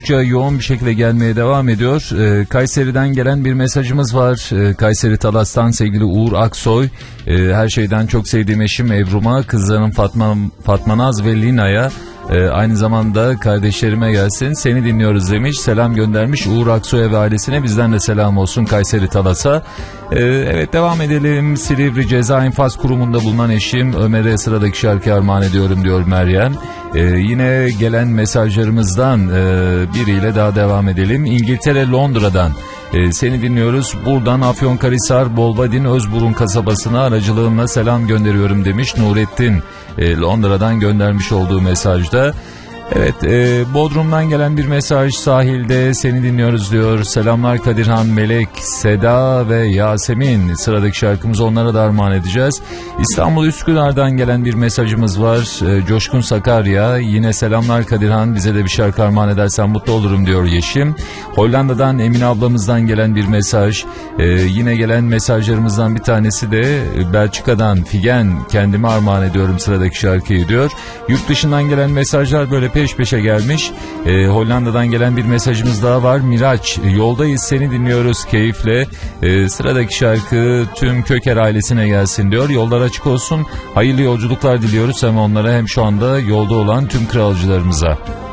yoğun bir şekilde gelmeye devam ediyor. Kayseri'den gelen bir mesajımız var. Kayseri Talas'tan sevgili Uğur Aksoy. Her şeyden çok sevdiğim eşim Evrum'a, kızlarım Fatma Naz ve Lina'ya, aynı zamanda kardeşlerime gelsin. Seni dinliyoruz demiş. Selam göndermiş Uğur Aksoy'a ve ailesine. Bizden de selam olsun Kayseri Talas'a. Evet, devam edelim. Silivri Ceza İnfaz Kurumu'nda bulunan eşim Ömer'e sıradaki şarkı armağan ediyorum diyor Meryem. Yine gelen mesajlarımızdan biriyle daha devam edelim. İngiltere Londra'dan seni dinliyoruz. Buradan Afyonkarahisar Bolvadin Özburun kasabasına aracılığımla selam gönderiyorum demiş Nurettin. Londra'dan göndermiş olduğu mesajda. Evet, Bodrum'dan gelen bir mesaj, sahilde seni dinliyoruz diyor. Selamlar Kadirhan, Melek, Seda ve Yasemin. Sıradaki şarkımızı onlara da armağan edeceğiz. İstanbul Üsküdar'dan gelen bir mesajımız var. Coşkun Sakarya, yine selamlar Kadirhan, bize de bir şarkı armağan edersen mutlu olurum diyor Yeşim. Hollanda'dan Emine ablamızdan gelen bir mesaj. Yine gelen mesajlarımızdan bir tanesi de Belçika'dan Figen, kendime armağan ediyorum sıradaki şarkıyı diyor. Yurt dışından gelen mesajlar böyle peş peşe gelmiş. Hollanda'dan gelen bir mesajımız daha var. Miraç, yoldayız seni dinliyoruz keyifle. Sıradaki şarkı tüm Köker ailesine gelsin diyor. Yollar açık olsun. Hayırlı yolculuklar diliyoruz hem onlara hem şu anda yolda olan tüm kralcılarımıza.